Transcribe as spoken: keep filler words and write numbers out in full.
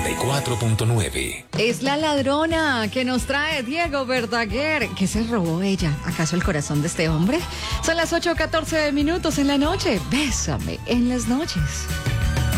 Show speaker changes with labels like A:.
A: y cuatro punto nueve.
B: Es la ladrona que nos trae Diego Verdaguer. ¿Qué se robó ella? ¿Acaso el corazón de este hombre? Son las ocho catorce minutos en la noche. Bésame en las noches.